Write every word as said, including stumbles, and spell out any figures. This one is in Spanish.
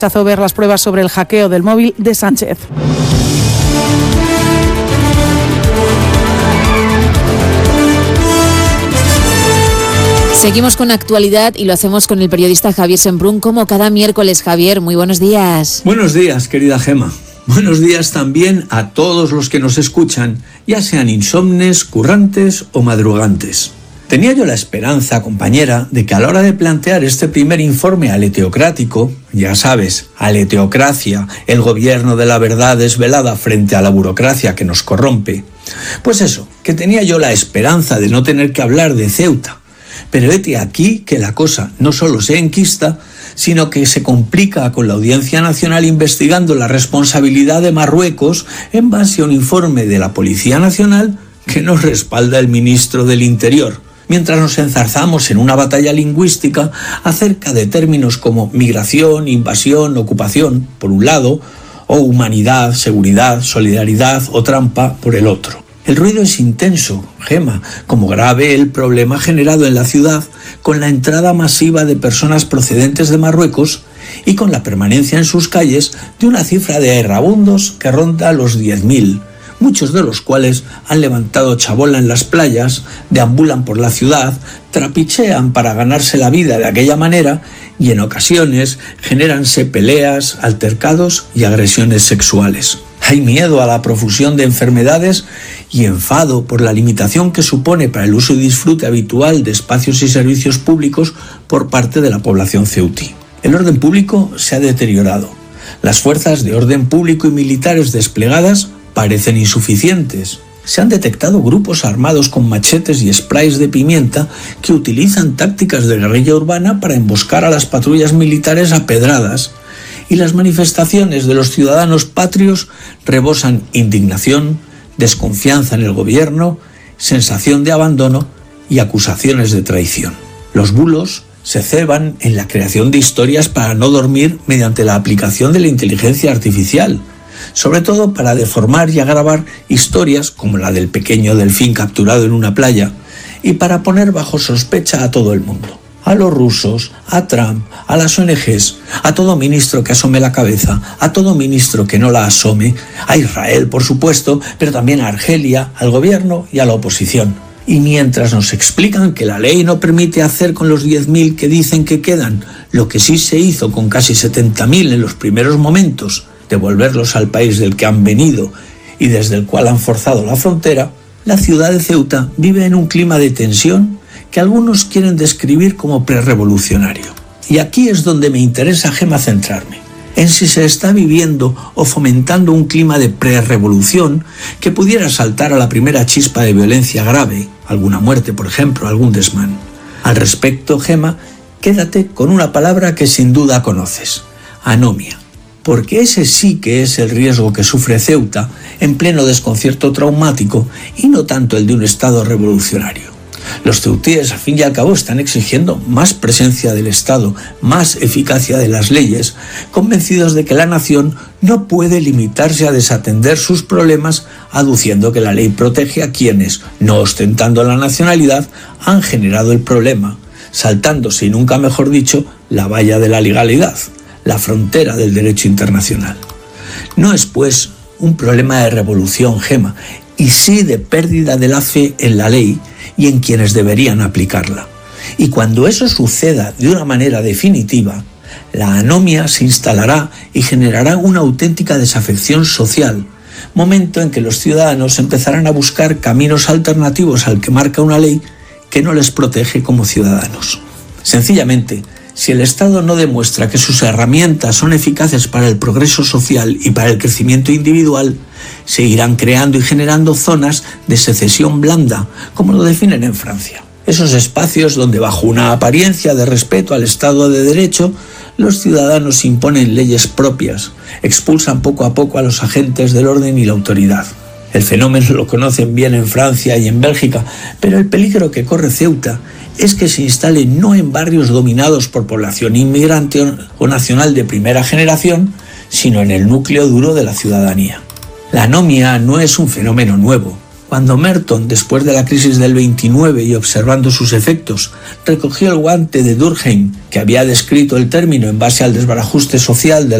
Rechazó ver las pruebas sobre el hackeo del móvil de Sánchez. Seguimos con actualidad y lo hacemos con el periodista Javier Semprún, como cada miércoles. Javier, muy buenos días. Buenos días, querida Gema. Buenos días también a todos los que nos escuchan, ya sean insomnes, currantes o madrugantes. Tenía yo la esperanza, compañera, de que a la hora de plantear este primer informe aleteocrático, ya sabes, aleteocracia, el gobierno de la verdad desvelada frente a la burocracia que nos corrompe, pues eso, que tenía yo la esperanza de no tener que hablar de Ceuta. Pero hete aquí que la cosa no solo se enquista, sino que se complica con la Audiencia Nacional investigando la responsabilidad de Marruecos en base a un informe de la Policía Nacional que nos respalda el ministro del Interior, mientras nos enzarzamos en una batalla lingüística acerca de términos como migración, invasión, ocupación, por un lado, o humanidad, seguridad, solidaridad o trampa, por el otro. El ruido es intenso, Gema, como grave el problema generado en la ciudad con la entrada masiva de personas procedentes de Marruecos y con la permanencia en sus calles de una cifra de errabundos que ronda los diez mil, muchos de los cuales han levantado chabola en las playas, deambulan por la ciudad, trapichean para ganarse la vida de aquella manera y en ocasiones generanse peleas, altercados y agresiones sexuales. Hay miedo a la profusión de enfermedades y enfado por la limitación que supone para el uso y disfrute habitual de espacios y servicios públicos por parte de la población ceutí. El orden público se ha deteriorado. Las fuerzas de orden público y militares desplegadas parecen insuficientes. Se han detectado grupos armados con machetes y sprays de pimienta que utilizan tácticas de guerrilla urbana para emboscar a las patrullas militares a pedradas. Y las manifestaciones de los ciudadanos patrios rebosan indignación, desconfianza en el gobierno, sensación de abandono y acusaciones de traición. Los bulos se ceban en la creación de historias para no dormir mediante la aplicación de la inteligencia artificial, sobre todo para deformar y agravar historias como la del pequeño delfín capturado en una playa y para poner bajo sospecha a todo el mundo. A los rusos, a Trump, a las O N Ges, a todo ministro que asome la cabeza, a todo ministro que no la asome, a Israel, por supuesto, pero también a Argelia, al gobierno y a la oposición. Y mientras nos explican que la ley no permite hacer con los diez mil que dicen que quedan lo que sí se hizo con casi setenta mil en los primeros momentos, devolverlos al país del que han venido y desde el cual han forzado la frontera, la ciudad de Ceuta vive en un clima de tensión que algunos quieren describir como prerrevolucionario. Y aquí es donde me interesa, Gema, centrarme, en si se está viviendo o fomentando un clima de prerrevolución que pudiera saltar a la primera chispa de violencia grave, alguna muerte, por ejemplo, algún desmán. Al respecto, Gema, quédate con una palabra que sin duda conoces: anomia. Porque ese sí que es el riesgo que sufre Ceuta en pleno desconcierto traumático y no tanto el de un estado revolucionario. Los ceutíes, al fin y al cabo, están exigiendo más presencia del Estado, más eficacia de las leyes, convencidos de que la nación no puede limitarse a desatender sus problemas, aduciendo que la ley protege a quienes, no ostentando la nacionalidad, han generado el problema, saltándose, y nunca mejor dicho, la valla de la legalidad, la frontera del derecho internacional. No es, pues, un problema de revolución, Gema, y sí de pérdida de la fe en la ley y en quienes deberían aplicarla. Y cuando eso suceda de una manera definitiva, la anomia se instalará y generará una auténtica desafección social, momento en que los ciudadanos empezarán a buscar caminos alternativos al que marca una ley que no les protege como ciudadanos. Sencillamente, si el Estado no demuestra que sus herramientas son eficaces para el progreso social y para el crecimiento individual, se irán creando y generando zonas de secesión blanda, como lo definen en Francia. Esos espacios donde, bajo una apariencia de respeto al Estado de Derecho, los ciudadanos imponen leyes propias, expulsan poco a poco a los agentes del orden y la autoridad. El fenómeno lo conocen bien en Francia y en Bélgica, pero el peligro que corre Ceuta es que se instale no en barrios dominados por población inmigrante o nacional de primera generación, sino en el núcleo duro de la ciudadanía. La anomia no es un fenómeno nuevo. Cuando Merton, después de la crisis del veintinueve y observando sus efectos, recogió el guante de Durkheim, que había descrito el término en base al desbarajuste social de